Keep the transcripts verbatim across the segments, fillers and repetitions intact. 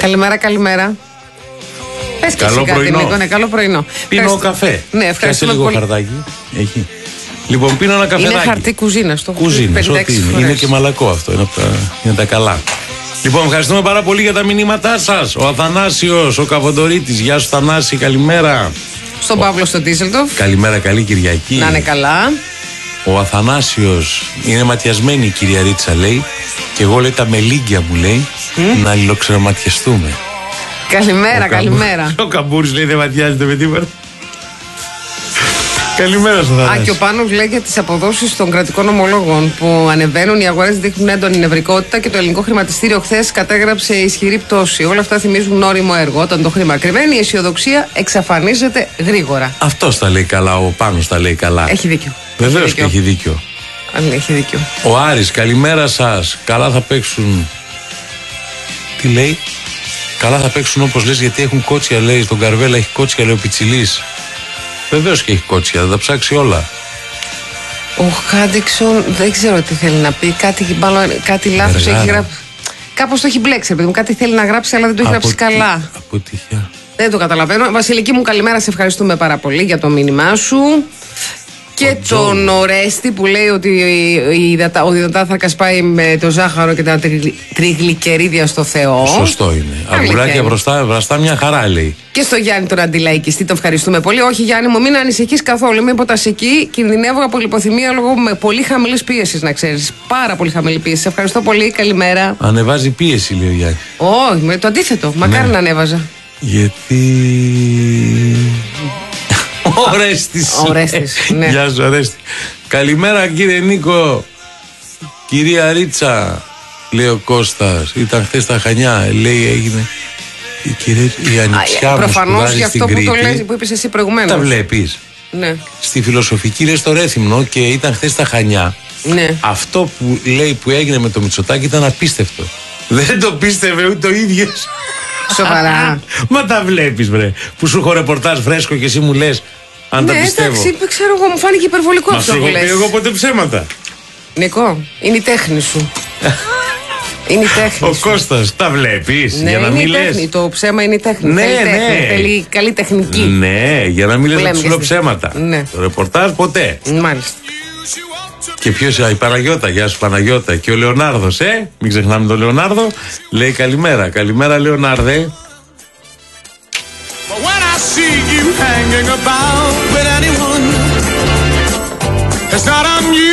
Καλημέρα, καλημέρα. Πες και εσύ κάτι, Νίκο, ναι, καλό πρωινό. Πίνω καφέ. Ναι, ευχαριστούμε λίγο πολύ. χαρτάκι. Έχει. Λοιπόν, πίνω ένα καφεδάκι. Είναι χαρτί κουζίνα. Κουζίνα, ό,τι είναι. Είναι και μαλακό αυτό. Είναι, τα, είναι τα καλά. Λοιπόν, ευχαριστούμε πάρα πολύ για τα μηνύματά σας. Ο Αθανάσιος, ο Καβοντορίτης. Γεια σου, Θανάση, καλημέρα. Στον ο... Παύλο στο Ντίζελντοφ. Καλημέρα, καλή Κυριακή. Να είναι καλά. Ο Αθανάσιος είναι ματιασμένη η κυρία Ρίτσα, λέει. Και εγώ, λέει, τα μελίγκια μου, λέει, mm? να αλληλοξεραματιαστούμε. Καλημέρα, ο καλημέρα. Καμπ... Ο Καμπούρης, λέει, δεν ματιάζεται με τίποτα. Καλημέρα στον Θανάση. Α, και ο Πάνος λέει για τις αποδόσεις των κρατικών ομολόγων που ανεβαίνουν, οι αγορές δείχνουν έντονη νευρικότητα και το ελληνικό χρηματιστήριο χθες κατέγραψε ισχυρή πτώση. Όλα αυτά θυμίζουν όριμο έργο. Όταν το χρήμα κρυβαίνει, η αισιοδοξία εξαφανίζεται γρήγορα. Αυτός τα λέει καλά, ο Πάνος τα λέει καλά. Έχει δίκιο. Βεβαίως και έχει δίκιο. Αν έχει δίκιο. Ο Άρης, καλημέρα σας. Καλά θα παίξουν. Τι λέει? Καλά θα παίξουν όπως λες, γιατί έχουν κότσια, λέει. Στον Καρβέλα έχει κότσια, λέει ο Πιτσιλής. Βεβαίως και έχει κότσια, θα τα ψάξει όλα. Ο Χάντιξον δεν ξέρω τι θέλει να πει. Κάτι, κάτι λάθος έχει γράψει. Κάπως το έχει μπλέξει, παιδί μου. Κάτι θέλει να γράψει, αλλά δεν το έχει γράψει καλά. Αποτυχία. Δεν το καταλαβαίνω. Βασιλική μου, καλημέρα. Σε ευχαριστούμε πάρα πολύ για το μήνυμά σου. Και ο τον Ορέστη που λέει ότι ο υδατάνθρακας πάει με το ζάχαρο και τα τριγλικερίδια στο Θεό. Σωστό είναι. Αγκουράκια μπροστά, βραστά, μια χαρά, λέει. Και στο Γιάννη τον αντιλαϊκιστή, τον ευχαριστούμε πολύ. Όχι, Γιάννη μου, μην ανησυχείς καθόλου. Είμαι υποτασική, κινδυνεύω από λιποθυμία λόγω με πολύ χαμηλή πίεση, να ξέρεις. Πάρα πολύ χαμηλή πίεση. Σε ευχαριστώ πολύ. Καλημέρα. Ανεβάζει πίεση, λέει ο Γιάννη. Όχι, με το αντίθετο. Μακάρι ναι. να ανέβαζα. Γιατί. Ορέστης. Ορέστης, ναι. Γεια σου, Ορέστη. Καλημέρα, κύριε Νίκο. Κυρία Ρίτσα, λέει ο Κώστας. Ήταν χθες στα Χανιά, λέει, έγινε η, κυρία, η ανιψιά μου. Προφανώς για αυτό που το λες, που είπες εσύ προηγουμένως. Τα βλέπεις. Ναι. Στη φιλοσοφική, λέει, στο Ρέθυμνο και ήταν χθες στα Χανιά. Ναι. Αυτό που λέει που έγινε με το Μητσοτάκη ήταν απίστευτο. Δεν το πίστευε ούτε ο ίδιος. Σοβαρά. Μα τα βλέπεις, βρε. Που σου έχω ρεπορτάζ φρέσκο και εσύ μου λες αν ναι, τα πιστεύω. Εντάξει, ξέρω εγώ, μου φάνηκε υπερβολικό Μα αυτό σου που έχω λες. πει εγώ ποτέ ψέματα. Νικό, είναι η τέχνη σου. Είναι η τέχνη Ο σου. Κώστας, τα βλέπεις. Ναι, για να είναι μην η τέχνη. λες. Το ψέμα είναι η τέχνη. Ναι, θέλει ναι. τέχνη, θέλει καλή τεχνική. Ναι, για να μην λες να λέμε σου λέω ψέματα. Ναι. Το ρεπορτάζ ποτέ. Μάλιστα. Και ποιος, η Παναγιώτα, γεια σου Παναγιώτα. Και ο Λεωνάρδος, ε. Μην ξεχνάμε τον Λεωνάρδο. Λέει καλημέρα. Καλημέρα, Λεωνάρδε. When I see you hanging about with anyone, it's not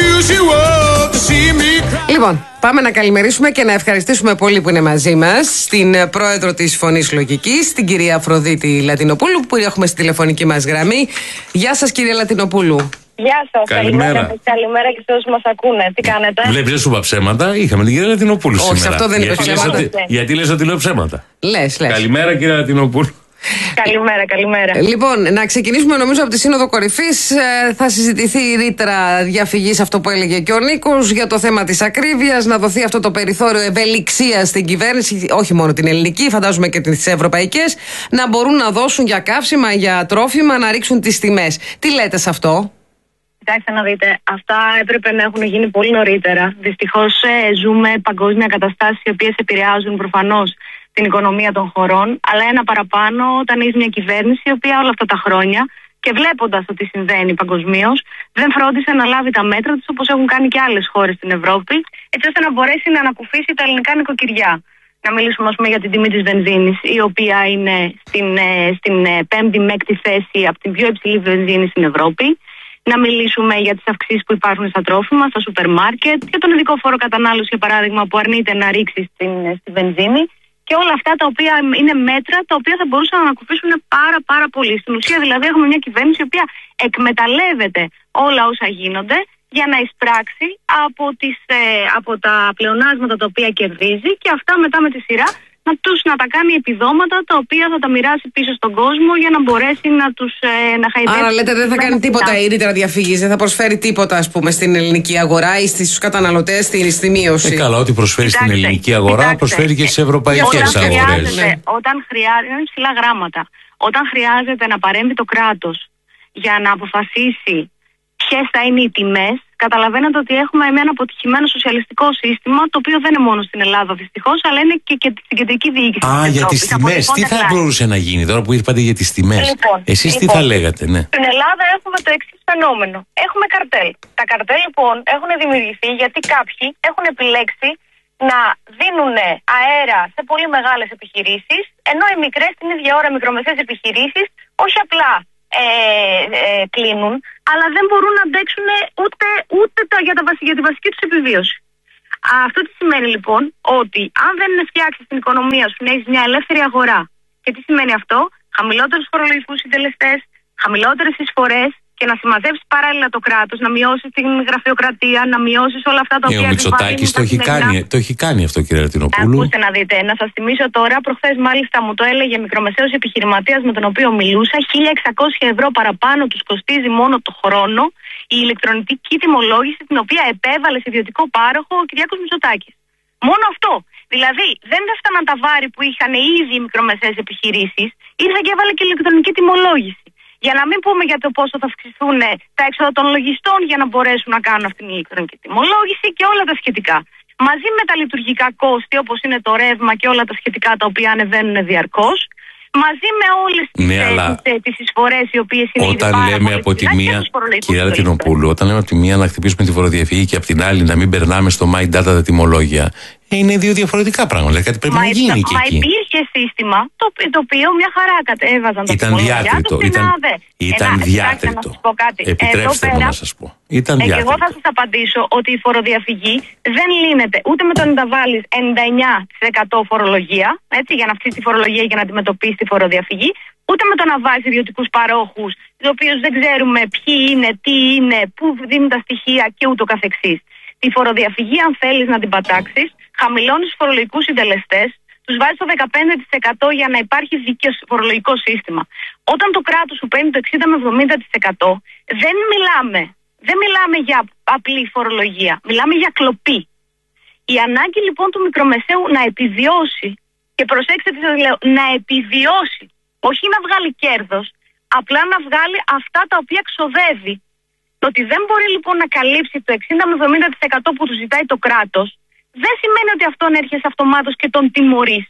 unusual to see me cry. Λοιπόν, πάμε να καλημερίσουμε και να ευχαριστήσουμε πολύ που είναι μαζί μας την πρόεδρο της Φωνής Λογικής, την κυρία Αφροδίτη Λατινοπούλου, που έχουμε στη τηλεφωνική μας γραμμή. Γεια σας, κυρία Λατινοπούλου. Γεια σας, καλημέρα. καλημέρα. Καλημέρα και σε όσους μας ακούνε. Τι κάνετε? Βλέπεις, δεν σου είπα ψέματα. Είχαμε την κυρία Λατινοπούλου Όχι, σήμερα. αυτό δεν είπε ψέματα. Ότι, γιατί λες ότι λέω ψέματα. Λες, λες. Καλημέρα, κυρία Λατινοπούλου. Καλημέρα, καλημέρα. Λοιπόν, να ξεκινήσουμε νομίζω από τη Σύνοδο Κορυφής. Ε, θα συζητηθεί η ρήτρα διαφυγής, αυτό που έλεγε και ο Νίκος, για το θέμα της ακρίβειας, να δοθεί αυτό το περιθώριο ευελιξίας στην κυβέρνηση, όχι μόνο την ελληνική, φαντάζομαι και τις ευρωπαϊκές, να μπορούν να δώσουν για καύσιμα, για τρόφιμα, να ρίξουν τις τιμές. Τι λέτε σε αυτό? Κοιτάξτε να δείτε, αυτά έπρεπε να έχουν γίνει πολύ νωρίτερα. Δυστυχώς ε, ζούμε παγκόσμια καταστάσεις οι οποίες επηρεάζουν προφανώς την οικονομία των χωρών, αλλά ένα παραπάνω όταν είσαι μια κυβέρνηση η οποία όλα αυτά τα χρόνια και βλέποντας το τι συμβαίνει παγκοσμίως, δεν φρόντισε να λάβει τα μέτρα της όπως έχουν κάνει και άλλες χώρες στην Ευρώπη, έτσι ώστε να μπορέσει να ανακουφίσει τα ελληνικά νοικοκυριά. Να μιλήσουμε, ας πούμε, για την τιμή της βενζίνης, η οποία είναι στην, στην πέμπτη με έκτη θέση από την πιο υψηλή βενζίνη στην Ευρώπη. Να μιλήσουμε για τις αυξήσεις που υπάρχουν στα τρόφιμα, στα σούπερ μάρκετ, για τον ειδικό φόρο κατανάλωση, για παράδειγμα, που αρνείται να ρίξει στην, στη βενζίνη. Και όλα αυτά τα οποία είναι μέτρα τα οποία θα μπορούσαν να ανακουφίσουν πάρα πάρα πολύ. Στην ουσία δηλαδή έχουμε μια κυβέρνηση η οποία εκμεταλλεύεται όλα όσα γίνονται για να εισπράξει από, τις, ε, από τα πλεονάσματα τα οποία κερδίζει και αυτά μετά με τη σειρά να τους να τα κάνει επιδόματα τα οποία θα τα μοιράσει πίσω στον κόσμο για να μπορέσει να τους ε, να χαϊδέψει. Άρα λέτε δεν θα κάνει τίποτα η ρήτρα διαφυγής, δεν θα προσφέρει τίποτα, ας πούμε, στην ελληνική αγορά ή στους καταναλωτές στη, στη μείωση. Ε, καλά, ό,τι προσφέρει Κοιτάξτε, στην ελληνική αγορά κοιτάξτε, προσφέρει και στις ευρωπαϊκές όταν αγορές. Χρειάζεται, ναι. Όταν χρειάζεται, είναι ψηλά γράμματα. Όταν χρειάζεται να παρέμβει το κράτος για να αποφασίσει ποιες θα είναι οι τιμές, καταλαβαίνετε ότι έχουμε ένα αποτυχημένο σοσιαλιστικό σύστημα, το οποίο δεν είναι μόνο στην Ελλάδα δυστυχώς, αλλά είναι και, και στην κεντρική διοίκηση. Α, για τις τιμές. Τι θα μπορούσε να γίνει τώρα που είπατε για τις τιμές? Λοιπόν, Εσείς λοιπόν, τι θα λέγατε, ναι? Στην Ελλάδα έχουμε το εξής φαινόμενο. Έχουμε καρτέλ. Τα καρτέλ λοιπόν έχουν δημιουργηθεί γιατί κάποιοι έχουν επιλέξει να δίνουν αέρα σε πολύ μεγάλες επιχειρήσεις, ενώ οι μικρές την ίδια ώρα μικρομεσαίες επιχειρήσεις όχι απλά ε, ε, κλείνουν, αλλά δεν μπορούν να αντέξουν ούτε, ούτε τα, για, τα, για τη βασική τους επιβίωση. Αυτό τι σημαίνει λοιπόν? Ότι αν δεν φτιάξεις την οικονομία σου, να έχεις μια ελεύθερη αγορά. Και τι σημαίνει αυτό? Χαμηλότερους φορολογικούς συντελεστές, χαμηλότερες εισφορές, και να συμμαζέψεις παράλληλα το κράτος, να μειώσεις την γραφειοκρατία, να μειώσεις όλα αυτά τα οποία. Ο Μητσοτάκης το έχει κάνει, το έχει κάνει αυτό, κύριε Αρτινοπούλου. Ακούστε να δείτε, να σας θυμίσω τώρα, προχθές μάλιστα μου το έλεγε μικρομεσαίος επιχειρηματίας με τον οποίο μιλούσα, χίλια εξακόσια ευρώ παραπάνω τους κοστίζει μόνο το χρόνο η ηλεκτρονική τιμολόγηση, την οποία επέβαλε σε ιδιωτικό πάροχο ο Κυριάκος Μητσοτάκης. Μόνο αυτό. Δηλαδή δεν έφταναν τα βάρη που είχαν ήδη οι μικρομεσαίες επιχειρήσεις, ήρθε και έβαλε και ηλεκτρονική τιμολόγηση. Για να μην πούμε για το πόσο θα αυξηθούν τα έξοδα των λογιστών για να μπορέσουν να κάνουν αυτήν την ηλεκτρονική τιμολόγηση και όλα τα σχετικά. Μαζί με τα λειτουργικά κόστη, όπως είναι το ρεύμα και όλα τα σχετικά τα οποία ανεβαίνουν διαρκώς, μαζί με όλες τις, ναι, αλλά... τις εισφορές οι οποίες είναι όταν ήδη λέμε από τη μία, κύριε Αρτινοπούλου, όταν λέμε από τη μία να χτυπήσουμε τη φοροδιαφυγή και από την άλλη να μην περνάμε στο My Data τα τιμολόγια, είναι δύο διαφορετικά πράγματα. Κάτι πρέπει μα να γίνει υπά, και μα εκεί. Μα υπήρχε σύστημα το, το οποίο μια χαρά κατέβαζαν τα τιμολόγια του στην ΑΔΕ. Ήταν Ένα, διάκριτο. Επιτρέψτε μου να σας πω. Ήταν ε, και εγώ θα σας απαντήσω ότι η φοροδιαφυγή δεν λύνεται ούτε με το να τα βάλεις ενενήντα εννιά τοις εκατό φορολογία, έτσι, για να αυξήσει τη φορολογία και να αντιμετωπίσει τη φοροδιαφυγή, ούτε με το να βάζεις ιδιωτικούς παρόχους, τους οποίους δεν ξέρουμε ποιοι είναι, τι είναι, πού δίνουν τα στοιχεία και ούτω καθεξής. Τη φοροδιαφυγή, αν θέλεις να την πατάξεις, χαμηλώνεις τους φορολογικούς συντελεστές, τους βάζεις το δεκαπέντε τοις εκατό για να υπάρχει δίκαιο φορολογικό σύστημα. Όταν το κράτος σου παίρνει το εξήντα με εβδομήντα τοις εκατό, δεν μιλάμε, δεν μιλάμε για απλή φορολογία, μιλάμε για κλοπή. Η ανάγκη λοιπόν του μικρομεσαίου να επιβιώσει, και προσέξτε τι σας λέω, να επιβιώσει, όχι να βγάλει κέρδος, απλά να βγάλει αυτά τα οποία ξοδεύει. Το ότι δεν μπορεί λοιπόν να καλύψει το εξήντα με εβδομήντα τοις εκατό που του ζητάει το κράτος, δεν σημαίνει ότι αυτόν έρχεσαι αυτομάτως και τον τιμωρείς.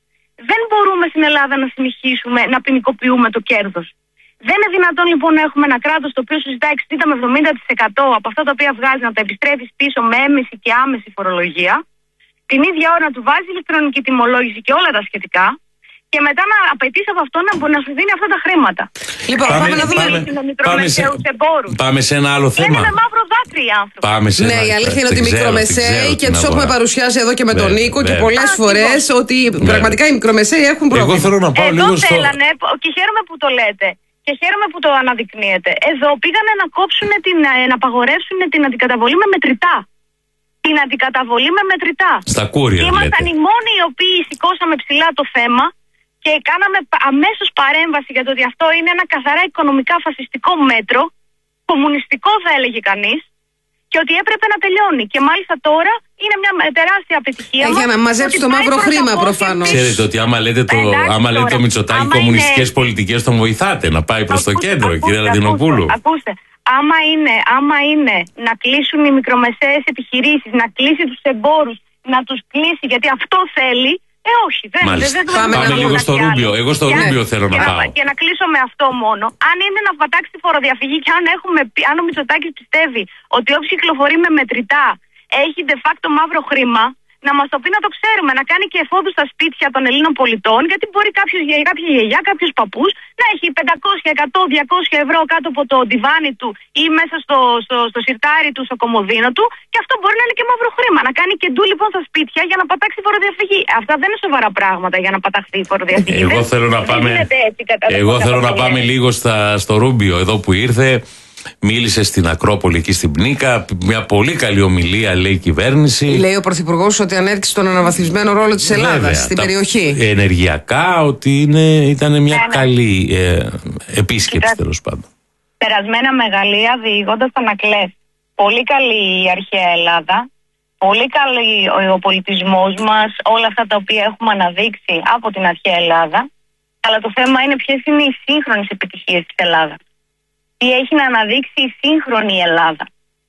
Δεν μπορούμε στην Ελλάδα να συνεχίσουμε να ποινικοποιούμε το κέρδος. Δεν είναι δυνατόν λοιπόν να έχουμε ένα κράτος το οποίο σου ζητάει εξήντα με εβδομήντα τοις εκατό από αυτά τα οποία βγάζει να τα επιστρέφεις πίσω με έμεση και άμεση φορολογία, την ίδια ώρα να του βάζει ηλεκτρονική τιμολόγηση και όλα τα σχετικά, και μετά να απαιτείς από αυτό να μπορεί να σου δίνει αυτά τα χρήματα. Λοιπόν, πάμε, πάμε να δούμε. Πάμε, σε, πάμε σε ένα άλλο θέμα. Είναι με μαύρο δάκρυ οι άνθρωποι. Πάμε σε ναι, ένα, η αλήθεια είναι ότι οι μικρομεσαίοι, και τους έχουμε παρουσιάσει εδώ και με τον Νίκο και πολλές φορές, ότι πραγματικά οι μικρομεσαίοι έχουν πρόβλημα. Εγώ θέλω να πάω λίγο στο... θέλανε, και χαίρομαι που το λέτε, και χαίρομαι που το αναδεικνύετε. Εδώ πήγανε να κόψουν, την, να απαγορεύσουν την αντικαταβολή με μετρητά. Την αντικαταβολή με μετρητά. Στα κούρια, λέτε. Ήμασταν οι μόνοι οι οποίοι σηκώσαμε ψηλά το θέμα και κάναμε αμέσως παρέμβαση για το ότι αυτό είναι ένα καθαρά οικονομικά φασιστικό μέτρο, κομμουνιστικό θα έλεγε κανείς, και ότι έπρεπε να τελειώνει. Και μάλιστα τώρα είναι μια τεράστια επιτυχία. Ε, για να μαζέψει το μαύρο χρήμα προφανώς. Ξέρετε ότι άμα λέτε το, άμα λέτε το Μητσοτάκη κομμουνιστικές είναι... πολιτικές τον βοηθάτε να πάει προς το κέντρο, κύριε Ρατινοπούλου. Ακούστε, ακούστε. Άμα είναι, άμα είναι να κλείσουν οι μικρομεσαίες επιχειρήσεις, να κλείσει τους εμπόρους, να τους κλείσει γιατί αυτό θέλει. Ε, όχι, δεν είναι. Δεν, Πάμε, πάμε λίγο στο Ρούμπιο. Εγώ στο Ρούμπιο θέλω να πάω. Και να κλείσω με αυτό μόνο. Αν είναι να πατάξει τη φοροδιαφυγή και αν, έχουμε, αν ο Μητσοτάκης πιστεύει ότι όποιος κυκλοφορεί με μετρητά έχει de facto μαύρο χρήμα, να μας το πει να το ξέρουμε. Να κάνει και εφόδους στα σπίτια των Ελλήνων πολιτών, γιατί μπορεί κάποιος, κάποια γιαγιά, κάποιος παππούς να έχει πεντακόσια, εκατό, διακόσια ευρώ κάτω από το ντιβάνι του ή μέσα στο, στο, στο σιρτάρι του, στο κομμωδίνο του, και αυτό μπορεί να είναι και μαύρο χρήμα. Να κάνει και ντου λοιπόν στα σπίτια για να πατάξει φοροδιαφυγή. Αυτά δεν είναι σοβαρά πράγματα για να παταχθεί η φοροδιαφυγή. Εγώ θέλω να πάμε, έτσι, κατά, εγώ κατά, θέλω κατά, να πάμε λίγο στα, στο Ρούμπιο, εδώ που ήρθε. Μίλησε στην Ακρόπολη εκεί στην Πνίκα. Μια πολύ καλή ομιλία, λέει η κυβέρνηση. Λέει ο Πρωθυπουργός ότι ανέδειξε τον αναβαθμισμένο ρόλο της Ελλάδας στην περιοχή. Ενεργειακά, ότι είναι, ήταν μια ναι, καλή ε, επίσκεψη τέλος πάντων. Περασμένα μεγαλεία διηγώντας τα Ανακλές. Πολύ καλή η αρχαία Ελλάδα. Πολύ καλή ο πολιτισμός μας. Όλα αυτά τα οποία έχουμε αναδείξει από την αρχαία Ελλάδα. Αλλά το θέμα είναι ποιες είναι οι σύγχρονες επιτυχίες της Ελλάδας. Τι έχει να αναδείξει η σύγχρονη Ελλάδα.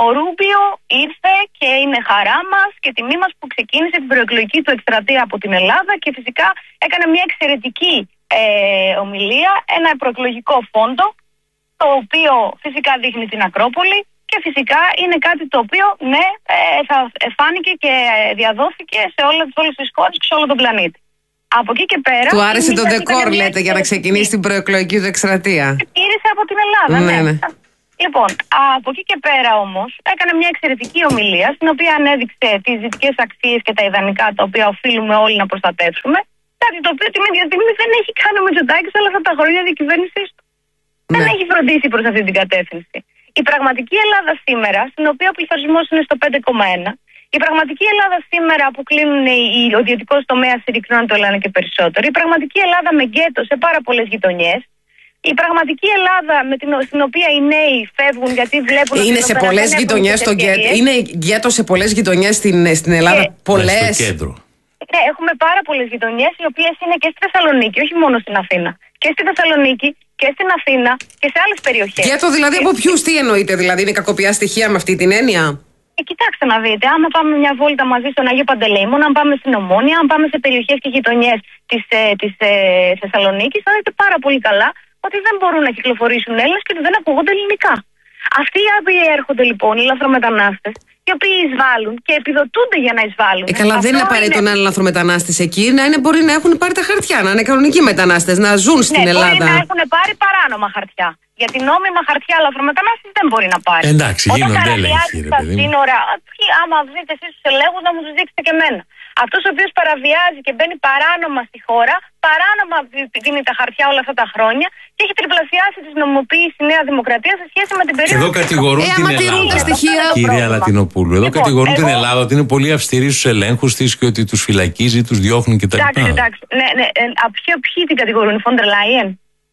Ο Ρούμπιο ήρθε και είναι χαρά μας και τιμή μας που ξεκίνησε την προεκλογική του εκστρατεία από την Ελλάδα και φυσικά έκανε μια εξαιρετική ε, ομιλία, ένα προεκλογικό φόντο, το οποίο φυσικά δείχνει την Ακρόπολη και φυσικά είναι κάτι το οποίο ναι, ε, θα φάνηκε και διαδόθηκε σε όλες, όλες τις χώρες και σε όλο τον πλανήτη. Από εκεί και πέρα. Του άρεσε το ντεκόρ, λέτε, για να ξεκινήσει την προεκλογική του εκστρατεία. Γύρισε από την Ελλάδα, ναι. ναι, ναι. Λοιπόν, από εκεί και πέρα όμως έκανε μια εξαιρετική ομιλία, στην οποία ανέδειξε τις δυτικές αξίες και τα ιδανικά τα οποία οφείλουμε όλοι να προστατεύσουμε. Κάτι το οποίο την ίδια στιγμή δεν έχει κάνει ο Μητσοτάκης όλα αυτά τα χρόνια διακυβέρνησής του. Ναι. Δεν έχει φροντίσει προς αυτή την κατεύθυνση. Η πραγματική Ελλάδα σήμερα, στην οποία ο πληθωρισμός είναι στο πέντε κόμμα ένα, η πραγματική Ελλάδα σήμερα που κλείνουν ο ιδιωτικός τομέας συρρυκνώνει το λένε και περισσότερο, η πραγματική Ελλάδα με γκέτο σε πάρα πολλές γειτονιές, η πραγματική Ελλάδα με την, στην οποία οι νέοι φεύγουν γιατί βλέπουν. Είναι σε πολλές γειτονιές το γκέτο. Είναι γκέτο σε πολλές γειτονιές στην, στην Ελλάδα. Πολλές. Στο κέντρο. Ναι, έχουμε πάρα πολλές γειτονιές οι οποίες είναι και στη Θεσσαλονίκη, όχι μόνο στην Αθήνα. Και στη Θεσσαλονίκη και στην Αθήνα και σε άλλες περιοχές. Γκέτο δηλαδή από ποιους, τι εννοείτε, δηλαδή είναι κακοποιά στοιχεία με αυτή την έννοια? Ε, κοιτάξτε να δείτε, άμα πάμε μια βόλτα μαζί στον Αγίο Παντελεήμον, αν πάμε στην Ομόνια, αν πάμε σε περιοχές και γειτονιές της, ε, της ε, Θεσσαλονίκης, θα δείτε πάρα πολύ καλά ότι δεν μπορούν να κυκλοφορήσουν Έλληνες και ότι δεν ακούγονται ελληνικά. Αυτοί οι οποίοι έρχονται λοιπόν, οι λαθρομετανάστες, οι οποίοι εισβάλλουν και επιδοτούνται για να εισβάλλουν. Ε, καλά, αυτό δεν είναι απαραίτητο είναι... να είναι λαθρομετανάστες εκεί, να είναι, μπορεί να έχουν πάρει τα χαρτιά, να είναι κανονικοί μετανάστες, να ζουν στην ναι, Ελλάδα. Μπορεί να έχουν πάρει παράνομα χαρτιά. Γιατί νόμιμα χαρτιά λαθρομετανάστες δεν μπορεί να πάρει. Εντάξει, γίνονται έλεγχοι, ρε παιδί μου. Σύνορα, άμα δείτε εσείς τους ελέγχους, να μου τους δείξετε και εμένα. Αυτός ο οποίος παραβιάζει και μπαίνει παράνομα στη χώρα, παράνομα δίνει τα χαρτιά όλα αυτά τα χρόνια και έχει τριπλασιάσει τη νομιμοποίηση η Νέα Δημοκρατία σε σχέση με την περίοδο. Εδώ κατηγορούν ε, την Ελλάδα. Στοιχεία, κυρία Λατινοπούλου, εδώ λοιπόν, κατηγορούν εγώ... την Ελλάδα ότι είναι πολύ αυστηρή στους ελέγχους της και ότι τους φυλακίζει, τους διώχνουν κτλ. Εντάξει, εντάξει. Ναι, ναι. Ε, ποιοι, ποιοι την κατηγορούν, η Φόντερ Λάιεν,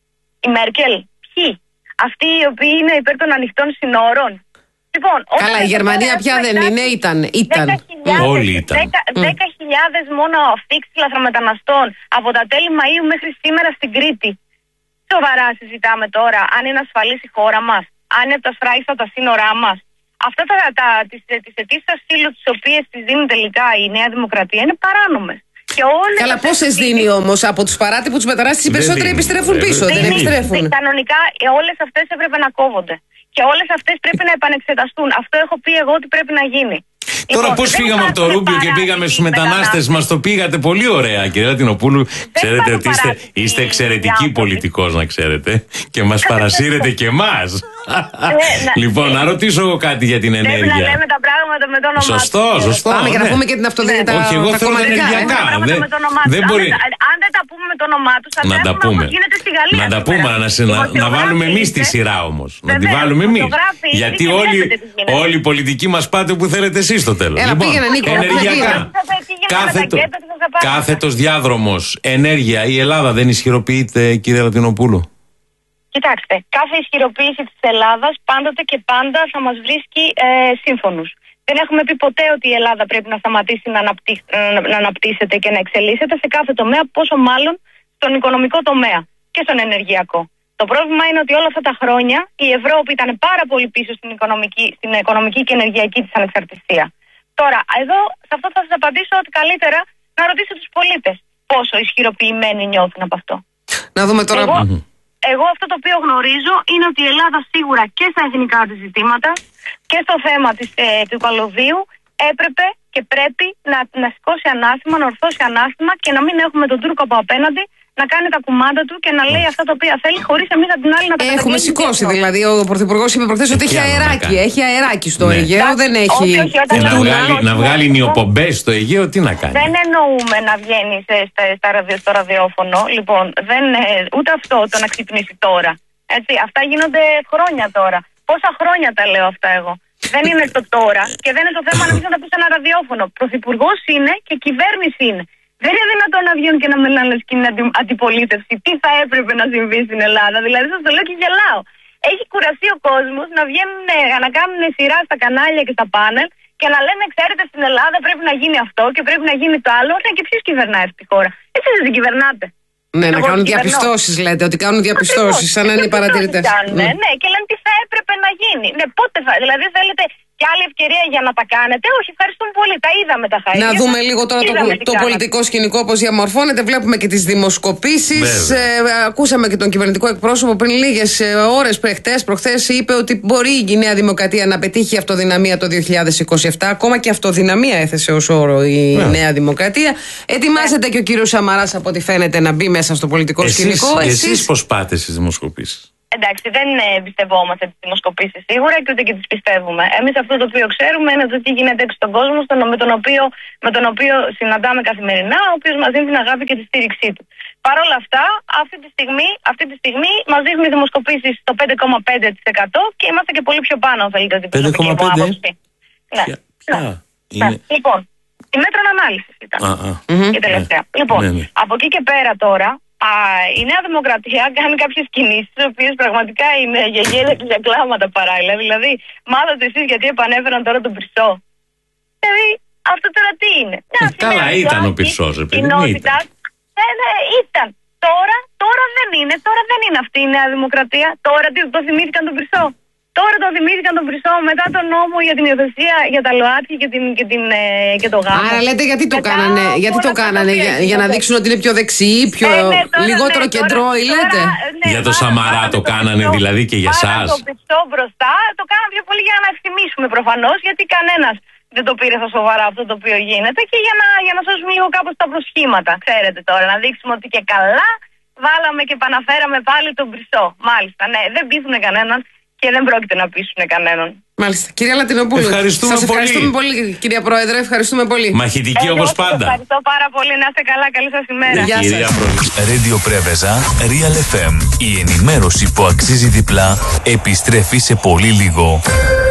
η Μέρκελ, ποιοι? Αυτοί οι οποίοι είναι υπέρ των ανοιχτών συνόρων. Λοιπόν, καλά, η Γερμανία πια δεν είναι, ήταν. ήταν. Όλοι ήταν. δέκα χιλιάδες μόνο αφήξεις λαθρομεταναστών από τα τέλη Μαΐου μέχρι σήμερα στην Κρήτη. Σοβαρά συζητάμε τώρα αν είναι ασφαλής η χώρα μας, αν είναι τα σφράγιστα τα σύνορά μας. Αυτά τα, τα, τις, τις αιτήσεις ασύλου τις οποίες τις δίνει τελικά η Νέα Δημοκρατία είναι παράνομες. Καλά, πόσες δίνει όμως? Από τους παράτυπους μετανάστες οι περισσότεροι επιστρέφουν πίσω, δεν, δεν επιστρέφουν. Κανονικά όλες αυτές έπρεπε να κόβονται. Και όλες αυτές πρέπει να επανεξεταστούν. Αυτό έχω πει εγώ ότι πρέπει να γίνει. Τώρα λοιπόν, πώς φύγαμε από το Ρούμπιο και πήγαμε στους μετανάστες? Μας το πήγατε πολύ ωραία, κυρία Λατινοπούλου. Ξέρετε ότι είστε, είστε εξαιρετική πολιτικός, να ξέρετε. Και μας παρασύρετε και εμάς. Λοιπόν, να ρωτήσω εγώ κάτι για την ενέργεια. Πρέπει να λέμε τα πράγματα με το όνομά του. Σωστό, σωστό. Πάμε και να πούμε και την αυτοδύνατα. Όχι, εγώ θέλω ενεργειακά. Δεν μπορεί. Αν δεν τα πούμε με το όνομά του, θα να τα πούμε. Να τα πούμε, να βάλουμε εμείς τη σειρά όμως. Να τη βάλουμε εμείς. Γιατί όλοι οι πολιτικοί μας πάτε που θέλετε εσείς στο τέλος. Λοιπόν, ενεργειακά. Κάθετος διάδρομος, ενέργεια. Η Ελλάδα δεν ισχυροποιείται, κύριε Λατινοπούλου? Κοιτάξτε, κάθε ισχυροποίηση της Ελλάδας πάντοτε και πάντα θα μας βρίσκει ε, σύμφωνους. Δεν έχουμε πει ποτέ ότι η Ελλάδα πρέπει να σταματήσει να, αναπτύ, να αναπτύσσεται και να εξελίσσεται σε κάθε τομέα, πόσο μάλλον στον οικονομικό τομέα και στον ενεργειακό. Το πρόβλημα είναι ότι όλα αυτά τα χρόνια η Ευρώπη ήταν πάρα πολύ πίσω στην οικονομική, στην οικονομική και ενεργειακή της ανεξαρτησία. Τώρα, εδώ σε αυτό θα σας απαντήσω ότι καλύτερα να ρωτήσω τους πολίτες πόσο ισχυροποιημένοι νιώθουν από αυτό. Να δούμε τώρα. Εγώ, εγώ αυτό το οποίο γνωρίζω είναι ότι η Ελλάδα σίγουρα και στα εθνικά της ζητήματα και στο θέμα της, ε, του καλωδίου έπρεπε και πρέπει να, να σηκώσει ανάστημα, να ορθώσει ανάστημα και να μην έχουμε τον Τούρκο από απέναντι να κάνει τα κουμάντα του και να λέει αυτά τα οποία θέλει, χωρίς εμείς από την άλλη να τα Έχουμε σηκώσει. Δηλαδή, ο Πρωθυπουργός είπε προχθές ότι έχει αεράκι. Έχει αεράκι στο Αιγαίο, δεν έχει. Να βγάλει, να βγάλει νιοπομπές στο Αιγαίο, τι να κάνει? Δεν εννοούμε να βγαίνει στο ραδιόφωνο. Λοιπόν, δεν, ούτε αυτό το να ξυπνήσει τώρα. Έτσι, αυτά γίνονται χρόνια τώρα. Πόσα χρόνια τα λέω αυτά εγώ? Δεν είναι το τώρα και δεν είναι το θέμα να μην να πει ένα ραδιόφωνο. Πρωθυπουργός είναι και κυβέρνηση είναι. Δεν είναι δυνατόν να βγαίνουν και να μιλάνε και είναι αντι, αντιπολίτευση. Τι θα έπρεπε να συμβεί στην Ελλάδα? Δηλαδή, σας το λέω και γελάω. Έχει κουραστεί ο κόσμος να βγαίνουν, να κάνουν σειρά στα κανάλια και στα πάνελ και να λένε, ξέρετε, στην Ελλάδα πρέπει να γίνει αυτό και πρέπει να γίνει το άλλο. Ναι, και ποιος κυβερνάει αυτή τη χώρα? Εσείς δεν την κυβερνάτε. Ναι, εγώ να κάνουν διαπιστώσεις, λέτε, ότι κάνουν διαπιστώσεις, σαν να είναι οι παρατηρητές. Ναι, ναι, και λένε τι θα έπρεπε να γίνει. Ναι, πότε θα. Δηλαδή, θέλετε και άλλη ευκαιρία για να τα κάνετε. Όχι, ευχαριστούμε πολύ. Τα είδαμε τα χάρη. Να δούμε λίγο τώρα το, το πολιτικό σκηνικό πώς διαμορφώνεται. Βλέπουμε και τις δημοσκοπήσεις. Ε, ακούσαμε και τον κυβερνητικό εκπρόσωπο πριν λίγες ώρες, προχτές, προχθές, είπε ότι μπορεί η Νέα Δημοκρατία να πετύχει αυτοδυναμία το δύο χιλιάδες είκοσι επτά. Ακόμα και αυτοδυναμία έθεσε ως όρο η yeah. Νέα Δημοκρατία. Ετοιμάζεται yeah. και ο κύριος Σαμαράς, από ό,τι φαίνεται, να μπει μέσα στο πολιτικό εσείς, σκηνικό. Εσείς, εσείς πώς πάτε στις δημοσκοπήσεις? Εντάξει, δεν εμπιστευόμαστε τις δημοσκοπήσεις σίγουρα και ούτε και τις πιστεύουμε. Εμείς αυτό το οποίο ξέρουμε είναι το τι γίνεται έξω στον κόσμο, με τον οποίο, με τον οποίο συναντάμε καθημερινά, ο οποίος μας δίνει την αγάπη και τη στήριξή του. Παρ' όλα αυτά, αυτή τη στιγμή, αυτή τη στιγμή μας δείχνουν οι δημοσκοπήσεις στο πέντε κόμμα πέντε τοις εκατό και είμαστε και πολύ πιο πάνω, αν θέλετε, την προσωπική μου άποψη. Ναι. Ποια, ναι. είναι... Λοιπόν, η μέτρων ανάλυσης ήταν α, α. η τελευταία. Mm-hmm. Λοιπόν, ναι, ναι. από εκεί και πέρα τώρα, Α, η Νέα Δημοκρατία κάνει κάποιες κινήσεις, οι οποίες πραγματικά είναι για γέλια και για κλάματα παράλληλα. Δηλαδή, μάθατε εσείς γιατί επανέφεραν τώρα τον Πυρσό? Δηλαδή, αυτό τώρα τι είναι? Ε, καλά, ήταν ο Πυρσός, επειδή ήταν. Ε, ναι, ήταν. Τώρα, τώρα δεν είναι. Τώρα δεν είναι αυτή η Νέα Δημοκρατία. Τώρα το θυμήθηκαν τον Πυρσό. Τώρα το θυμήθηκαν τον Πυρσό μετά τον νόμο για την υιοθεσία για τα ΛΟΑΤΚΙ και, την, και, την, και το γάμο. Άρα λέτε γιατί το μετά, κάνανε, γιατί το κάνανε για, για να δείξουν ότι είναι πιο δεξιοί, πιο ε, ναι, τώρα, λιγότερο ναι, κεντρώοι, λέτε. Ναι, για το Σαμαρά το κάνανε το, δηλαδή και για εσάς? Το Πυρσό μπροστά, το κάνανε πιο πολύ για να ευθυμίσουμε προφανώς, γιατί κανένας δεν το πήρε στα σοβαρά αυτό το οποίο γίνεται και για να, για να σώσουμε λίγο κάπως τα προσχήματα. Ξέρετε τώρα, να δείξουμε ότι και καλά βάλαμε και επαναφέραμε πάλι τον Πυρσό. Μάλιστα, ναι, δεν πείθουν κανέναν. Και δεν πρόκειται να πείσουν κανέναν. Μάλιστα. Κυρία Λατινοπούλου, ευχαριστούμε σας ευχαριστούμε πολύ. πολύ, κυρία Πρόεδρε. Ευχαριστούμε πολύ. Μαχητική ε, όπως πάντα. Ευχαριστώ πάρα πολύ. Να είστε καλά. Καλή σας ημέρα. Γεια σας. Radio Πρέβεζα, Real εφ εμ. Η ενημέρωση που αξίζει διπλά επιστρέφει σε πολύ λίγο.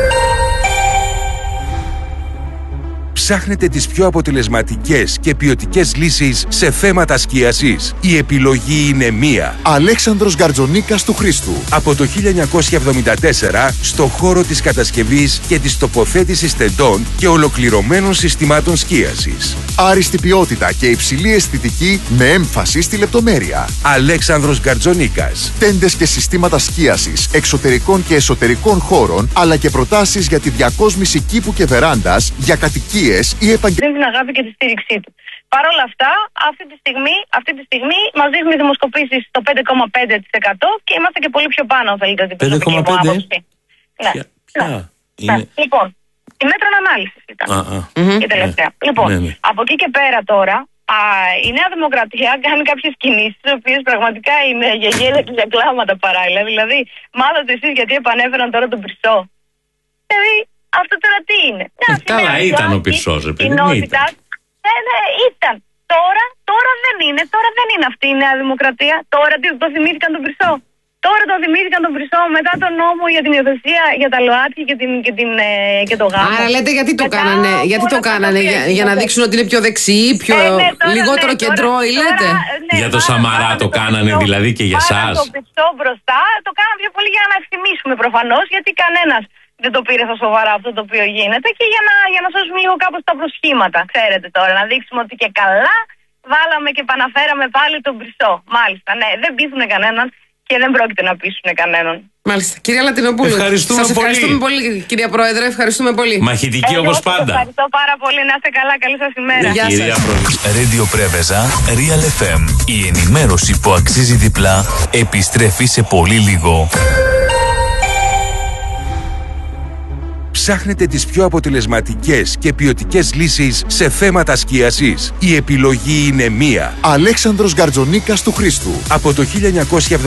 Ψάχνετε τις πιο αποτελεσματικές και ποιοτικές λύσεις σε θέματα σκίασης? Η επιλογή είναι μία. Αλέξανδρος Γκαρτζονίκας του Χρήστου. Από το χίλια εννιακόσια εβδομήντα τέσσερα στο χώρο της κατασκευής και της τοποθέτησης τεντών και ολοκληρωμένων συστημάτων σκίασης. Άριστη ποιότητα και υψηλή αισθητική με έμφαση στη λεπτομέρεια. Αλέξανδρος Γκαρτζονίκας. Τέντες και συστήματα σκίασης εξωτερικών και εσωτερικών χώρων, αλλά και προτάσεις για τη διακόσμηση κήπου και βεράντας για κατοικίες ή επαγγελματίες. Την αγάπη και τη στήριξή του. Παρ' όλα αυτά, αυτή τη στιγμή, αυτή τη στιγμή μας δείχνουν οι δημοσκοπήσεις στο πέντε κόμμα πέντε τοις εκατό και είμαστε και πολύ πιο πάνω, αν θέλετε, την προσωπική μου άποψη. Ναι. Ποια, ποια ναι. είναι... ναι. Λοιπόν, η μέτρων ανάλυσης ήταν α, α. η τελευταία. Mm-hmm. Λοιπόν, ναι, ναι. από εκεί και πέρα τώρα, α, η Νέα Δημοκρατία κάνει κάποιες κινήσεις, οι οποίες πραγματικά είναι για γέλια και για κλάματα παράλληλα. Δηλαδή, μάθατε εσείς γιατί επανέφεραν τώρα τον Πυρσό? Δηλαδή, αυτό τώρα τι είναι? Ε, καλά, ήταν ο Πυρσός, επειδή ήταν. Ε, ναι, ήταν. Τώρα, τώρα δεν είναι. Τώρα δεν είναι αυτή η Νέα Δημοκρατία. Τώρα το θυμήθηκαν τον Πυρσό. Τώρα το θυμήθηκαν τον Πυρσό μετά τον νόμο για την υιοθεσία για τα ΛΟΑΤΚΙ και, την, και, την, και το γάμο. Άρα λέτε γιατί το μετά, κάνανε, γιατί το κάνανε για, για να δείξουν ότι είναι πιο δεξιοί, πιο ε, ναι, τώρα, λιγότερο ναι, κεντρώοι, λέτε. Ναι, για το Σαμαρά το κάνανε το, δηλαδή και για εσάς? Το Πυρσό μπροστά, το κάνανε πιο πολύ για να ευθυμίσουμε προφανώς, γιατί κανένας δεν το πήρε στα σοβαρά αυτό το οποίο γίνεται και για να, για να σώσουμε λίγο κάπως τα προσχήματα. Ξέρετε τώρα, να δείξουμε ότι και καλά βάλαμε και επαναφέραμε πάλι τον Πυρσό. Μάλιστα, ναι, δεν πείθουν κανέναν και δεν πρόκειται να πείσουν κανέναν. Μάλιστα. Κυρία Λατινοπούλου, ευχαριστούμε σας ευχαριστούμε πολύ. πολύ, κυρία Πρόεδρε. Ευχαριστούμε πολύ. Μαχητική ε, όπως πάντα. Ευχαριστώ πάρα πολύ. Να είστε καλά. Καλή σας ημέρα. Γεια σας. Radio Πρέβεζα, Real εφ εμ. Η ενημέρωση που αξίζει διπλά επιστρέφει σε πολύ λίγο. Ψάχνετε τις πιο αποτελεσματικές και ποιοτικές λύσεις σε θέματα σκίασης? Η επιλογή είναι μία. Αλέξανδρος Γκαρτζονίκας του Χρήστου. Από το χίλια εννιακόσια εβδομήντα